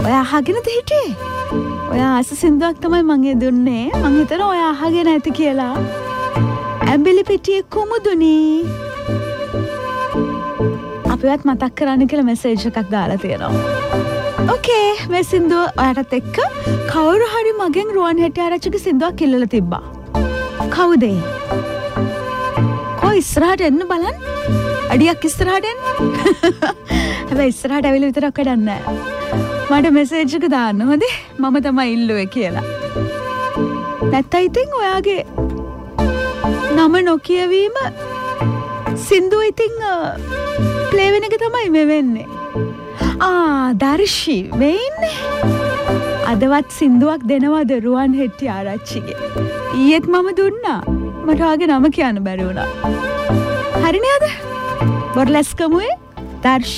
ඔයා අහගෙනද හිටියේ? ඔයා ආස සින්දුවක් තමයි මං දුන්නේ. මං හිතනවා ඔයා අහගෙන ඇති කියලා. ඇඹිලි පිටියේ කුමුදුනි. අපිවත් මතක් කරන්න කියලා මෙසේජ් එකක් දාලා තියෙනවා. ඕකේ, මේ සින්දුව ඔයාටත් එක්ක කවුරු හරි මගෙන් රුවන් හෙට්ටිආරච්චිගේ සින්දුවක් ඉල්ලලා තිබ්බා. කවුද? කොයි ඉස්සරහට එන්න බලන්න. අඩියක් ඉස්සරහට එන්න. හැබැයි ඉස්සරහට ඇවිල්ලා විතරක් වැඩක් නැහැ. මට මෙසේජ් එක දාන්න හොඳේ. මම තමයි ඉල්ලුවේ කියලා. නැත්නම් ඉතින් ඔයාගේ නම නොකියවීම සින්දුව ඉතින් ප්ලේ වෙන එක තමයි මේ වෙන්නේ. දර්ශි වෙන්නේ. අදවත් සින්දුවක් දෙනවද රුවන් හෙට්ටිආරච්චිගේ? ඊයේත් මම දුන්නා. මට ආගේ නම කියන්න බැරි වුණා. හරි නේද? බොර්ලස්කමුවේ දර්ශි